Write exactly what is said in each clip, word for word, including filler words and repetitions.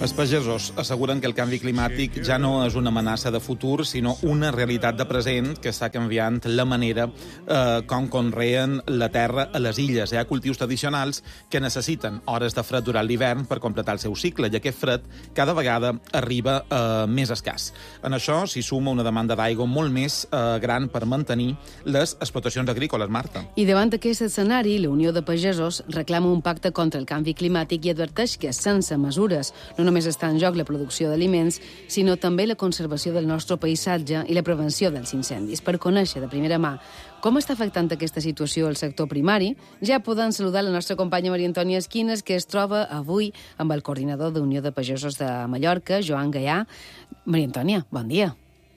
Els pagesos asseguren que el canvi climàtic ja no és una amenaça de futur, sinó una realitat de present que està canviant la manera eh, com conreen la terra a les illes. Hi ha cultius tradicionals que necessiten hores de fred durant l'hivern per completar el seu cicle, i aquest fred cada vegada arriba eh, més escàs. En això s'hi suma una demanda d'aigua molt més eh, gran per mantenir les explotacions agrícoles, Marta. I davant d'aquest escenari, la Unió de Pagesos reclama un pacte contra el canvi climàtic i adverteix que, sense mesures, no només està en joc la producció d'aliments, sinó també la conservació del nostre paisatge i la prevenció dels incendis. Per conèixer de primera mà com està afectant aquesta situació al sector primari, ja podem saludar la nostra companya Maria Antònia Esquines, que es troba avui amb el coordinador d'Unió de Pagesos de Mallorca, Joan Gaià. Maria Antònia, bon dia.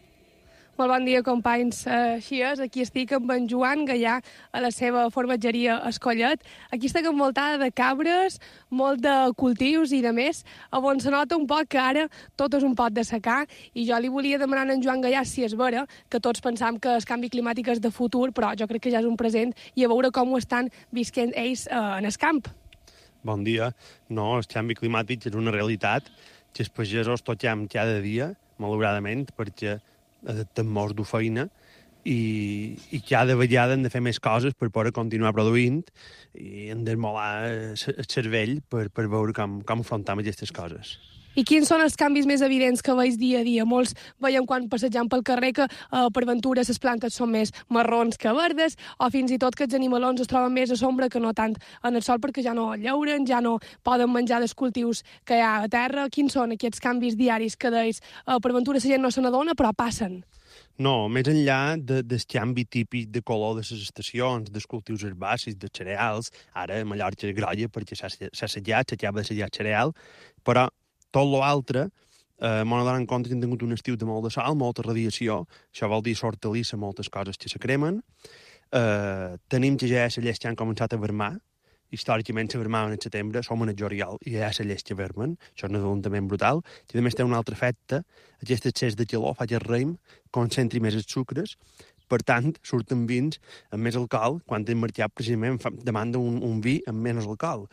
Molt bon dia, companys. Així és, aquí estic amb en Joan Gaià a la seva formatgeria Escollet. Aquí estic envoltada de cabres, molt de cultius i de més, on se nota un poc que ara tot és un pot de secar, i jo li volia demanar a en Joan Gaià si és vera que tots pensam que el canvi climàtic és de futur, però jo crec que ja és un present, i a veure com ho estan visquent ells eh, en el camp. Bon dia. No, el canvi climàtic és una realitat que els pagesos toquem cada dia, malauradament, perquè adaptem-nos de feina i, i cada vegada hem de fer més coses per poder continuar produint i hem d'esmolar el cervell per, per veure com, com afrontem aquestes coses. I quins són els canvis més evidents que veus dia a dia? Molts veiem quan passegem pel carrer que eh, per ventura les plantes són més marrons que verdes, o fins i tot que els animalons es troben més a sombra que no tant en el sol perquè ja no llauren, ja no poden menjar dels cultius que hi ha a terra. Quins són aquests canvis diaris que deis eh, per ventura la gent no se n'adona, però passen? No, més enllà de, del canvi típic de color de les estacions, dels cultius herbacis, dels cereals, ara a Mallorca és grolla perquè s'ha assetjat, s'acaba d'assetjar cereal, però tot l'altre, eh, m'ho d'anar en compte que hem tingut un estiu de molt de sol, molta radiació, això vol dir s'hortalissa moltes coses que se cremen, eh, tenim que ja les lleis que han començat a vermar, històricament se vermaven en setembre, som en el juliol i ja les lleis que vermen, això és un adultament brutal, que a més té un altre efecte, aquest excés de calor fa que el raïm concentri més els sucres, per tant, surten vins amb més alcohol, quan el mercat precisament fa, demanda un, un vi amb menys alcohol.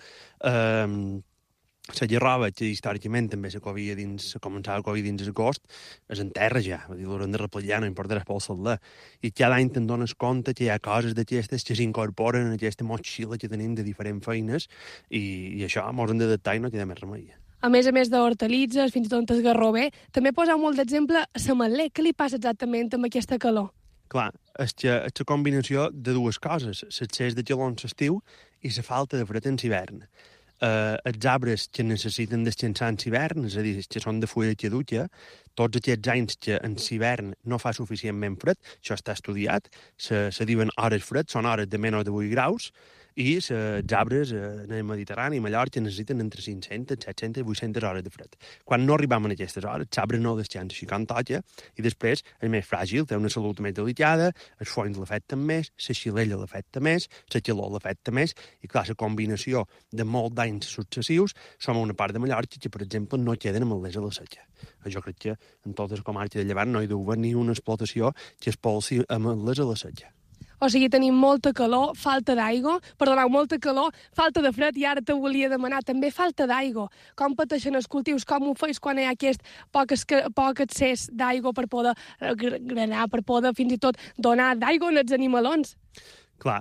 Eh, La gerroba, que històricament també se covia dins, se començava a covir dins l'agost, és en terra ja, vull dir, l'haurem de replegar, no importarà pel salder. I cada any te'n dones compte que hi ha coses d'aquestes que s'incorporen en aquesta motxilla que tenim de diferents feines, i, i això mos hem d'adaptar i no queda més remei. A més a més d'hortalitzes, fins i tot el garrover, també poseu molt d'exemple a l'ametler. Què li passa exactament amb aquesta calor? Clar, és que és la combinació de dues coses, l'excés de calor en l'estiu i la falta de fred en l'hivern. Uh, els arbres que necessiten descansar en l'hivern, és a dir, que són de fulla caduca, tots aquests anys que en l'hivern no fa suficientment fred, això està estudiat, se, se diuen hores fred, són hores de menys de vuit graus, i els arbres en el Mediterrani i Mallorca necessiten entre cinc-centes, set-centes, vuit-centes hores de fred. Quan no arribem a aquestes hores, l'arbre no descansa així com toca, i després és més fràgil, té una salut més delicada, els fonys l'afecten més, la xilella l'afecta més, la calor l'afecta més, i clar, la combinació de molts d'anys successius som a una part de Mallorca que, per exemple, no queden ametllers a la seca. Jo crec que en totes les comarques de Llevant no hi deu haver ni una explotació que es polsi ametllers a la seca. O sigui, tenim molta calor, falta d'aigua, perdoneu, molta calor, falta de fred, i ara te volia demanar també falta d'aigua. Com pateixen els cultius? Com ho feis quan hi ha aquest poc, poc accés d'aigua per poder granar, per poder fins i tot donar d'aigua als animalons? Clar,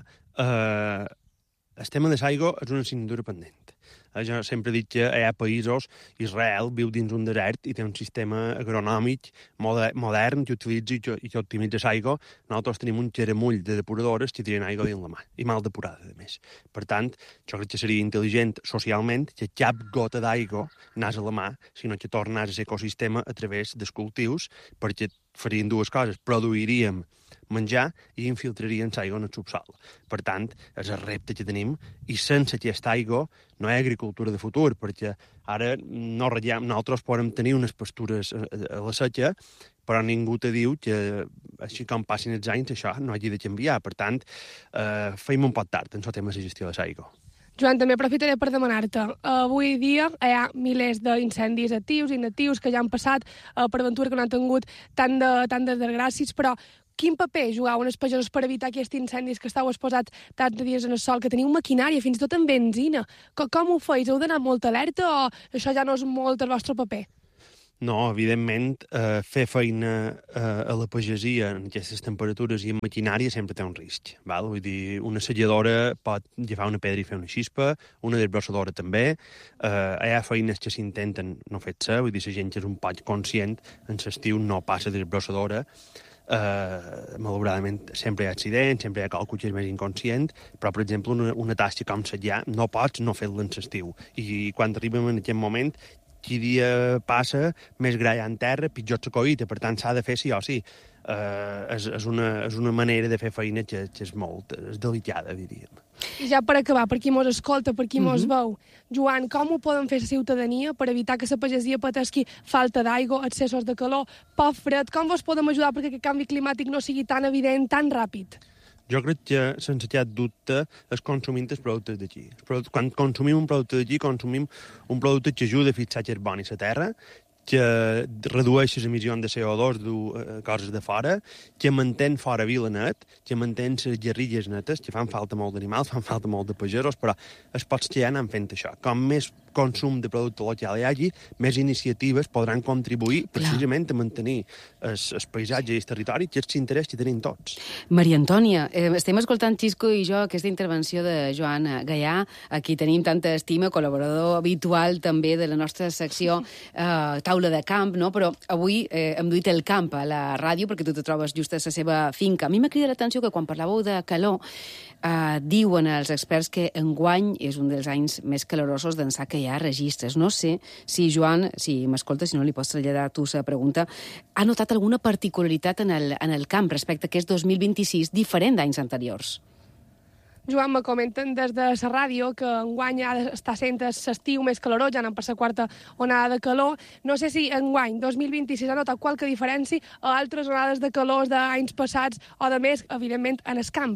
eh, el tema de l'aigua és una assignatura pendent. Eh, jo sempre dic que hi ha països, Israel viu dins un desert i té un sistema agronòmic modern que utilitza i que, i que optimitza l'aigua. Nosaltres tenim un xeramull de depuradores que tiren aigua dins la mà, i mal depurada, a més. Per tant, jo crec que seria intel·ligent socialment que cap gota d'aigua anés a la mà, sinó que tornés a l'ecosistema a través dels cultius, perquè farien dues coses. Produiríem menjar i infiltrarien l'aigua en el subsol. Per tant, és el repte que tenim, i sense aquesta aigua no hi ha agricultura de futur, perquè ara no ratllem, nosaltres podem tenir unes pastures a, a la seca, però ningú te diu que, així com passin els anys, això no hagi de canviar. Per tant, eh, feim un pot tard en el tema de la gestió de l'aigua. Joan, també aprofitaré per demanar-te. Avui dia hi ha milers d'incendis actius i inactius que ja han passat, eh, per ventura que no han tingut tant de, tant de desgràcies, però quin paper jugaven els pagesos per evitar aquests incendis que estàu exposats tants dies en el sol, que teniu maquinària, fins i tot amb benzina? Com, com ho feis? Heu d'anar molt alerta o això ja no és molt el vostre paper? No, evidentment, eh, fer feina eh, a la pagesia en aquestes temperatures i en maquinària sempre té un risc. Val? Vull dir, una selladora pot agafar una pedra i fer una xispa, una desbrossadora també. Eh, hi ha feines que s'intenten no fer-se, vull dir, la gent que és un poc conscient, en l'estiu no passa desbrossadora. Uh, malauradament sempre hi ha accidents, sempre hi ha qualcú que és més inconscient, però, per exemple, una, una tasca com segellar no pots no fer-la en l'estiu. I quan arribem en aquest moment, qui dia passa, més gra hi ha en terra, pitjor la collita, per tant s'ha de fer sí o sí. Uh, és, és, una, és una manera de fer feina que, que és molt és delicada, diríem. I ja per acabar, per qui mos escolta, per qui mos mm-hmm. veu, Joan, com ho poden fer la ciutadania per evitar que la pagesia pateixi falta d'aigua, excessos de calor, poc fred? Com vos podem ajudar perquè aquest canvi climàtic no sigui tan evident, tan ràpid? Jo crec que, sense cap dubte, és consumint els productes d'aquí. Quan consumim un producte d'aquí, consumim un producte que ajuda a fixar carboni a la terra, que redueix les emissions de C O dos de coses de fora, que mantén fora vila net, que mantén les garrigues netes, que fan falta molt d'animals, fan falta molt de pagesos, però els pocs que hi ha anant fent això. Com més consum de producte local hi hagi, més iniciatives podran contribuir precisament a mantenir el, el paisatge i el territori, que és l'interès que tenim tots. Maria Antònia, eh, estem escoltant Xisco i jo aquesta intervenció de Joan Gaià, a qui tenim tanta estima, col·laborador habitual també de la nostra secció eh, Taula de Camp, no? Però avui eh, hem duit el camp a la ràdio perquè tu te trobes just a la seva finca. A mi m'ha cridat l'atenció que quan parlàveu de calor eh, diuen els experts que enguany és un dels anys més calorosos d'ençà que hi ha registres. No sé si, Joan, si m'escolta, si no li pots traslladar tu la pregunta, ha notat alguna particularitat en el, en el camp respecte a aquest dos mil vint-i-sis diferent d'anys anteriors? Joan, me comenten des de la ràdio que enguany ja està sent l'estiu més calorós, ja anem per la quarta onada de calor. No sé si enguany, dos mil vint-i-sis, ha notat qualque diferència a altres onades de calor d'anys passats o de més, evidentment, en el camp.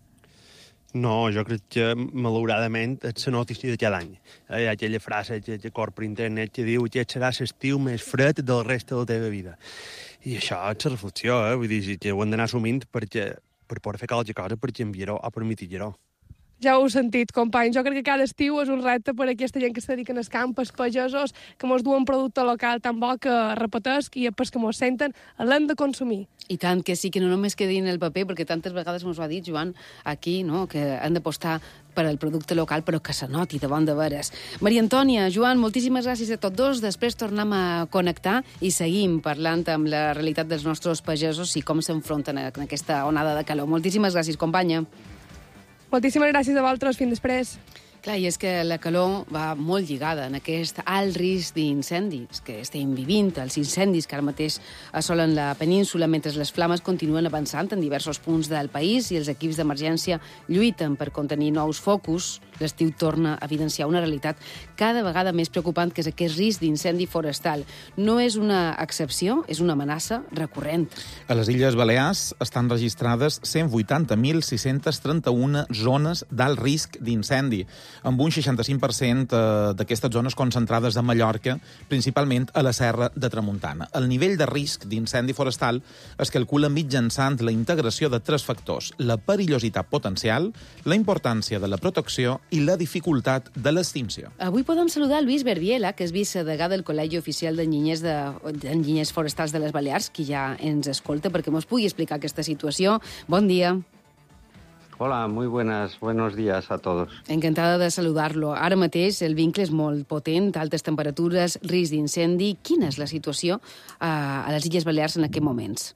No, jo crec que, malauradament, és la notícia de cada any. Hi ha aquella frase que, que corre per internet que diu que serà l'estiu més fred del resta de la teva vida. I això és la reflexió, eh? Vull dir, que ho hem d'anar assumint perquè per poder fer qualque cosa per canviar-ho o per mitigar-ho. Ja ho heu sentit, companys. Jo crec que cada estiu és un repte per a aquesta gent que es dediquen al camp, els pagesos, que mos duen producte local tan bo que repetesc i pels que mos senten l'hem de consumir. I tant que sí, que no només quedi en el paper, perquè tantes vegades mos ho ha dit, Joan, aquí, no?, que han d'apostar per al producte local, però que se noti de bon de veres. Maria Antònia, Joan, moltíssimes gràcies a tots dos. Després tornem a connectar i seguim parlant amb la realitat dels nostres pagesos i com s'enfronten a aquesta onada de calor. Moltíssimes gràcies, companya. Moltíssimes gràcies a vosaltres. Fins després. Clar, i és que la calor va molt lligada en aquest alt risc d'incendis que estem vivint, els incendis que ara mateix assolen la península mentre les flames continuen avançant en diversos punts del país i els equips d'emergència lluiten per contenir nous focus. L'estiu torna a evidenciar una realitat cada vegada més preocupant, que és aquest risc d'incendi forestal. No és una excepció, és una amenaça recurrent. A les Illes Balears estan registrades cent vuitanta mil sis-cents trenta-u zones d'alt risc d'incendi, amb un seixanta-cinc per cent d'aquestes zones concentrades a Mallorca, principalment a la Serra de Tramuntana. El nivell de risc d'incendi forestal es calcula mitjançant la integració de tres factors: la perillositat potencial, la importància de la protecció i la dificultat de l'extinció. Avui podem saludar Luis Berbiela, que és vicedegà del Col·legi Oficial d'Enginyers, de, d'Enginyers Forestals de les Balears, qui ja ens escolta perquè ens pugui explicar aquesta situació. Bon dia. Hola, muy buenas, buenos días a todos. Encantada de saludar-lo. Ara mateix el vincle és molt potent, altes temperatures, risc d'incendi. Quina és la situació a les Illes Balears en aquests moments?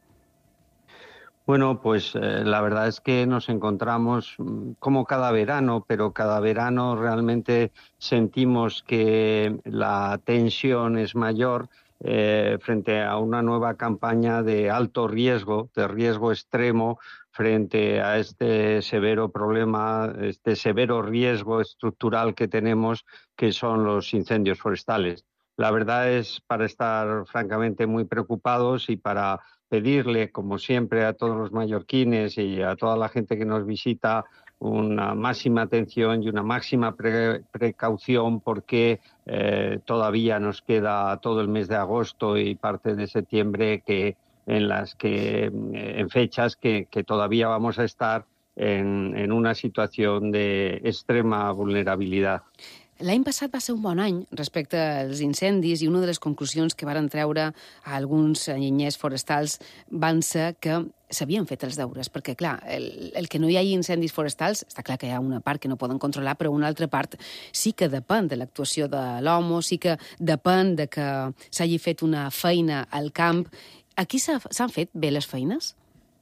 Bueno, pues eh, la verdad es que nos encontramos como cada verano, pero cada verano realmente sentimos que la tensión es mayor eh, frente a una nueva campaña de alto riesgo, de riesgo extremo, frente a este severo problema, este severo riesgo estructural que tenemos, que son los incendios forestales. La verdad es para estar francamente muy preocupados y para pedirle, como siempre, a todos los mallorquines y a toda la gente que nos visita una máxima atención y una máxima pre precaución porque eh, todavía nos queda todo el mes de agosto y parte de septiembre que en las que, en fechas que, que todavía vamos a estar en, en una situación de extrema vulnerabilidad. L'any passat va ser un bon any respecte als incendis i una de les conclusions que varen treure a alguns enginyers forestals van ser que s'havien fet els deures, perquè, clar, el, el que no hi hagi incendis forestals, està clar que hi ha una part que no poden controlar, però una altra part sí que depèn de l'actuació de l'home, sí que depèn de que s'hagi fet una feina al camp. Aquí s'han fet bé les feines?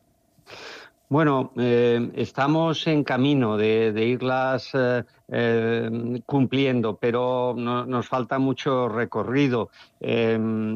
Bueno, eh, estamos en camino de, de irlas eh, eh, cumpliendo, pero no, nos falta mucho recorrido. Eh,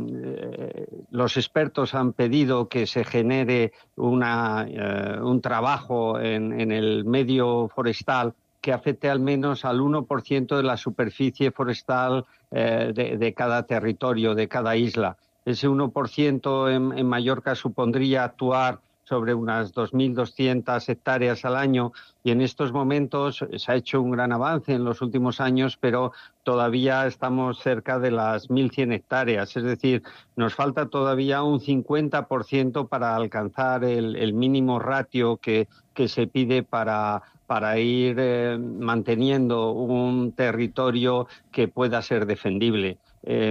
eh, los expertos han pedido que se genere una, eh, un trabajo en, en el medio forestal que afecte al menos al uno por ciento de la superficie forestal eh, de, de cada territorio, de cada isla. Ese uno por ciento en, en Mallorca supondría actuar sobre unas dos mil doscientas hectáreas al año, y en estos momentos se ha hecho un gran avance en los últimos años, pero todavía estamos cerca de las mil cien hectáreas, es decir, nos falta todavía un cincuenta por ciento para alcanzar el, el mínimo ratio que, que se pide para, para ir eh, manteniendo un territorio que pueda ser defendible. Eh,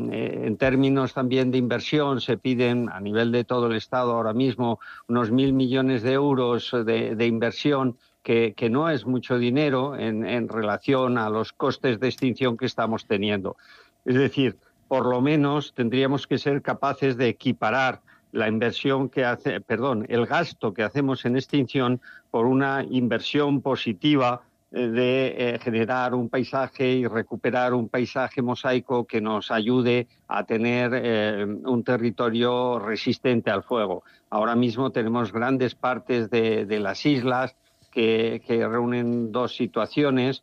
en términos también de inversión, se piden a nivel de todo el Estado ahora mismo unos mil millones de euros de, de inversión, que, que no es mucho dinero en, en relación a los costes de extinción que estamos teniendo. Es decir, por lo menos tendríamos que ser capaces de equiparar la inversión que hace, perdón, el gasto que hacemos en extinción por una inversión positiva de eh, generar un paisaje y recuperar un paisaje mosaico que nos ayude a tener eh, un territorio resistente al fuego. Ahora mismo tenemos grandes partes de, de las islas que, que reúnen dos situaciones,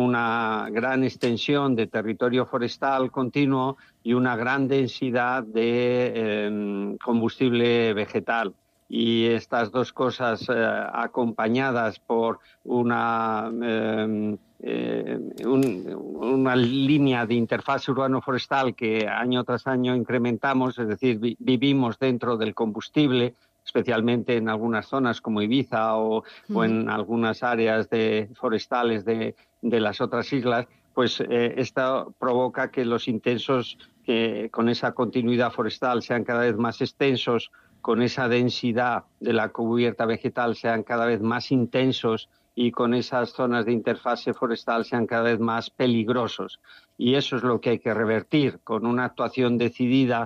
una gran extensión de territorio forestal continuo y una gran densidad de eh, combustible vegetal. Y estas dos cosas eh, acompañadas por una, eh, eh, un, una línea de interfaz urbano-forestal que año tras año incrementamos, es decir, vi vivimos dentro del combustible, especialmente en algunas zonas como Ibiza o, mm. o en algunas áreas de, forestales de, de las otras islas, pues eh, esto provoca que los intensos, que con esa continuidad forestal sean cada vez más extensos, con esa densidad de la cubierta vegetal sean cada vez más intensos y con esas zonas de interfase forestal sean cada vez más peligrosos. Y eso es lo que hay que revertir con una actuación decidida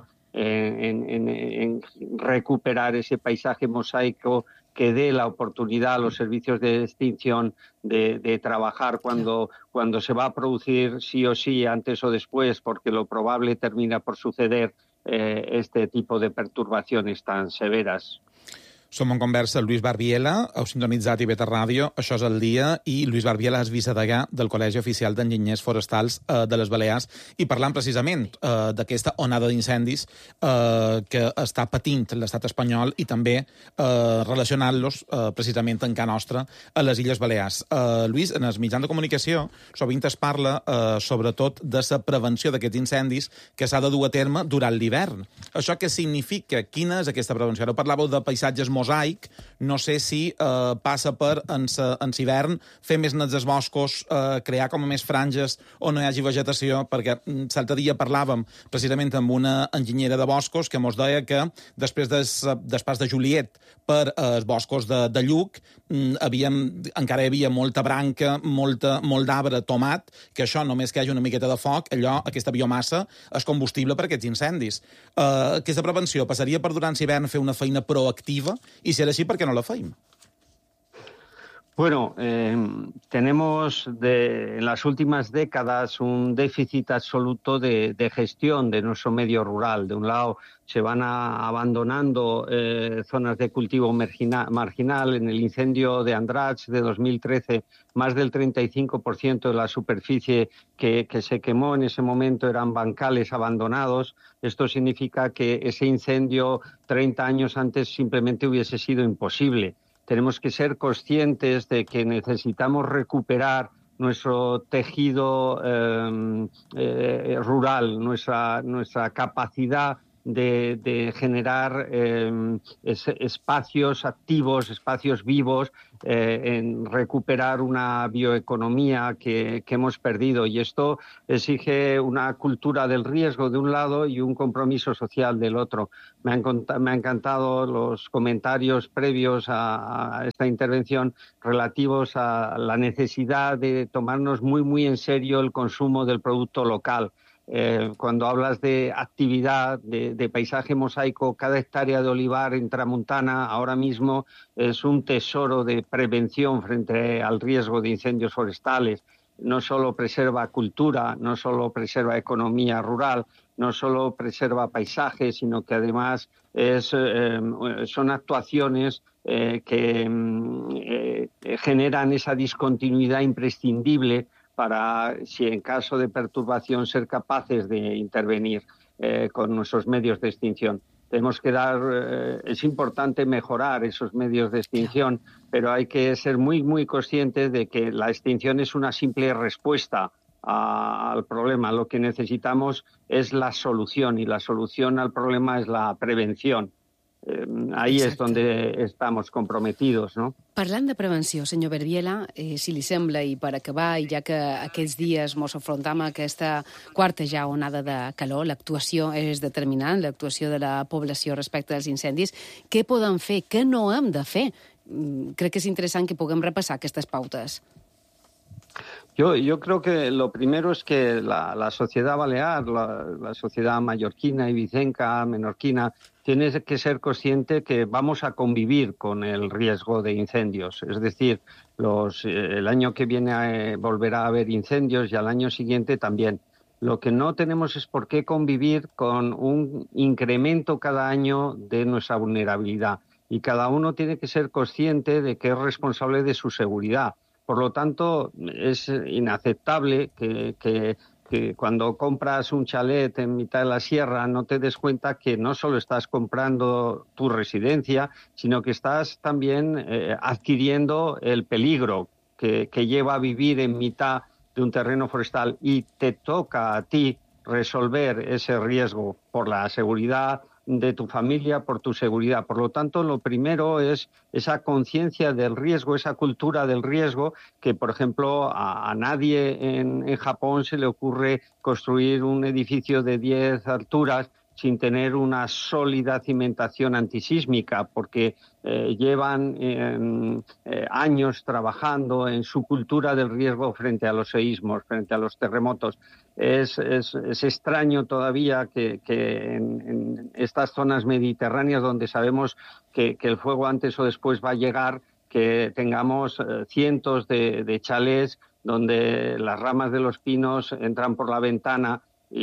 en, en, en recuperar ese paisaje mosaico que dé la oportunidad a los servicios de extinción de, de trabajar cuando, cuando se va a producir sí o sí, antes o después, porque lo probable termina por suceder eh, este tipo de perturbaciones tan severas. Som en conversa Lluís Barbiela, heu sintonitzat I V tres Ràdio, això és El Dia, i Lluís Barbiela és vicedegà del Col·legi Oficial d'Enginyers Forestals eh, de les Balears, i parlant precisament eh, d'aquesta onada d'incendis eh, que està patint l'estat espanyol i també eh, relacionant-los eh, precisament en ca nostra a les Illes Balears. Eh, Lluís, en els mitjans de comunicació sovint es parla eh, sobretot de la prevenció d'aquests incendis que s'ha de dur a terme durant l'hivern. Això què significa? Quina és aquesta prevenció? Ara parlàveu de paisatges mosaic, no sé si eh, passa per, en l'hivern, fer més nets els boscos, eh, crear com a més franges on no hi hagi vegetació, perquè l'altre dia parlàvem precisament amb una enginyera de boscos que mos deia que després des, des pas de Juliet per eh, els boscos de, de Lluc havíem, encara hi havia molta branca, molta, molt d'arbre tomat, que això només que hi hagi una miqueta de foc, allò, aquesta biomassa, és combustible per aquests incendis. Eh, aquesta prevenció passaria per durant l'hivern fer una feina proactiva, y si era así, ¿por qué no lo hacemos? Bueno, eh, tenemos de, en las últimas décadas un déficit absoluto de, de gestión de nuestro medio rural. De un lado, se van a, abandonando eh, zonas de cultivo margina, marginal. En el incendio de Andratx de dos mil trece, más del treinta y cinco por ciento de la superficie que, que se quemó en ese momento eran bancales abandonados. Esto significa que ese incendio treinta años antes simplemente hubiese sido imposible. Tenemos que ser conscientes de que necesitamos recuperar nuestro tejido eh, eh, rural, nuestra, nuestra capacidad de, de generar eh, es, espacios activos, espacios vivos, eh, en recuperar una bioeconomía que, que hemos perdido. Y esto exige una cultura del riesgo de un lado y un compromiso social del otro. Me han, me han encantado los comentarios previos a, a esta intervención relativos a la necesidad de tomarnos muy, muy en serio el consumo del producto local. Eh, cuando hablas de actividad, de, de paisaje mosaico, cada hectárea de olivar en Tramuntana ahora mismo es un tesoro de prevención frente al riesgo de incendios forestales. No solo preserva cultura, no solo preserva economía rural, no solo preserva paisajes, sino que además es, eh, son actuaciones eh, que eh, generan esa discontinuidad imprescindible para, si en caso de perturbación, ser capaces de intervenir eh, con nuestros medios de extinción. Tenemos que dar, eh, es importante mejorar esos medios de extinción, pero hay que ser muy, muy conscientes de que la extinción es una simple respuesta a, al problema. Lo que necesitamos es la solución, y la solución al problema es la prevención. Eh, ahí Exacte. És on estamos comprometidos, no? Parlant de prevenció, senyor Verbiela, eh, si li sembla, i per acabar, i ja que aquests dies mos afrontam a aquesta quarta ja onada de calor, l'actuació és determinant, l'actuació de la població respecte als incendis, què podem fer, què no hem de fer? Crec que és interessant que puguem repassar aquestes pautes. Yo, yo creo que lo primero es que la, la sociedad balear, la, la sociedad mallorquina, ibicenca, menorquina, tiene que ser consciente que vamos a convivir con el riesgo de incendios. Es decir, los, eh, el año que viene eh, volverá a haber incendios y al año siguiente también. Lo que no tenemos es por qué convivir con un incremento cada año de nuestra vulnerabilidad. Y cada uno tiene que ser consciente de que es responsable de su seguridad. Por lo tanto, es inaceptable que, que, que cuando compras un chalet en mitad de la sierra no te des cuenta que no solo estás comprando tu residencia, sino que estás también eh, adquiriendo el peligro que, que lleva a vivir en mitad de un terreno forestal, y te toca a ti resolver ese riesgo por la seguridad de tu familia, por tu seguridad. Por lo tanto, lo primero es esa conciencia del riesgo, esa cultura del riesgo, que, por ejemplo, a, a nadie en, en Japón se le ocurre construir un edificio de diez alturas sin tener una sólida cimentación antisísmica, porque eh, llevan eh, eh, años trabajando en su cultura del riesgo frente a los seísmos, frente a los terremotos. Es, es, es extraño todavía que, que en, en estas zonas mediterráneas, donde sabemos que, que el fuego antes o después va a llegar, que tengamos eh, cientos de, de chalés donde las ramas de los pinos entran por la ventana y,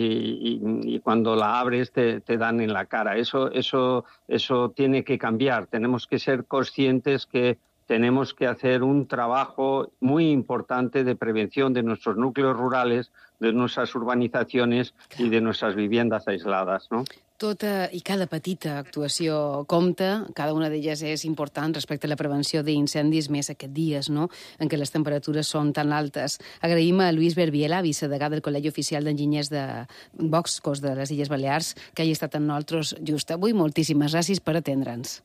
y, y, y cuando la abres te, te dan en la cara. Eso, eso, eso tiene que cambiar. Tenemos que ser conscientes que tenemos que hacer un trabajo muy importante de prevención de nuestros núcleos rurales, de nuestras urbanizaciones i de nuestras viviendas aisladas, ¿no? Tota i cada petita actuació compta, cada una d'elles és important respecte a la prevenció d'incendis, més aquests dies, no?, en què les temperatures són tan altes. Agraïm a Luis Verbiela, vicedegà del Col·legi Oficial d'Enginyers de Boscos de les Illes Balears, que hagi estat amb nosaltres just avui. Moltíssimes gràcies per atendre'ns.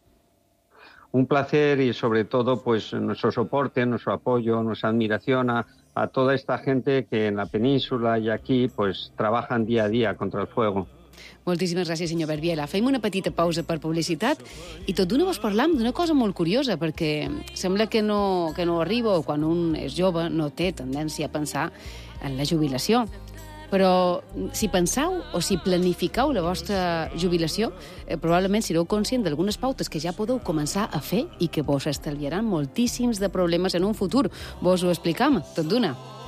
Un placer, y sobre todo pues nuestro soporte, nuestro apoyo, nuestra admiración a, a toda esta gente que en la península y aquí pues trabajan día a día contra el fuego. Moltíssimes gràcies, senyor Verbiela. Fem una petita pausa per publicitat i tot d'una vos parlam d'una cosa molt curiosa, perquè sembla que no, que no arriba, o quan un és jove no té tendència a pensar en la jubilació. Però si penseu o si planifiqueu la vostra jubilació, eh, probablement sereu conscient d'algunes pautes que ja podeu començar a fer i que vos estalviaran moltíssims de problemes en un futur. Vos ho explicam, tot d'una.